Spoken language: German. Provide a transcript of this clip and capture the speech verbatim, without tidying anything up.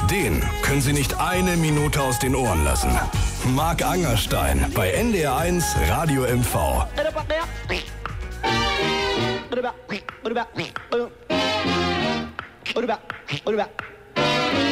Den können Sie nicht eine Minute aus den Ohren lassen. Marc Angerstein bei N D R eins Radio M V. What about, what about, what about, what about,